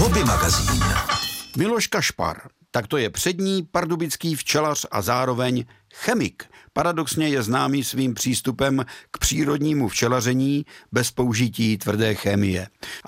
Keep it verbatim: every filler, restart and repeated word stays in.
Hobby magazín. Miloš Kašpar, tak to je přední pardubický včelař a zároveň chemik. Paradoxně je známý svým přístupem k přírodnímu včelaření bez použití tvrdé chemie.